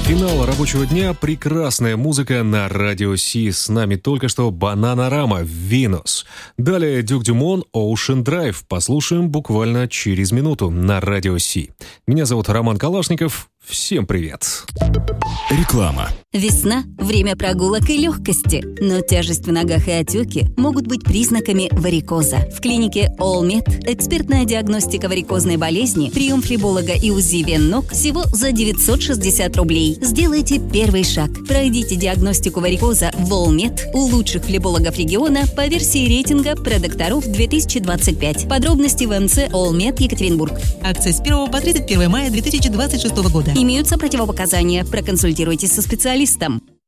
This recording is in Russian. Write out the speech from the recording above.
Финал рабочего дня, прекрасная музыка на Радио Си. С нами только что Бананарама, Venus. Далее Дюк Дюмон, Ocean Drive. Послушаем буквально через минуту на Радио Си. Меня зовут Роман Калашников. Всем привет. Реклама. Весна – время прогулок и легкости, но тяжесть в ногах и отеки могут быть признаками варикоза. В клинике All Med экспертная диагностика варикозной болезни, прием флеболога и УЗИ вен ног всего за 960 рублей. Сделайте первый шаг. Пройдите диагностику варикоза в All Med у лучших флебологов региона по версии рейтинга продокторов 2025. Подробности в МЦ All Med Екатеринбург. Акция с 1 по 31 мая 2026 года. Имеются противопоказания. Проконсультируйтесь со специалистом.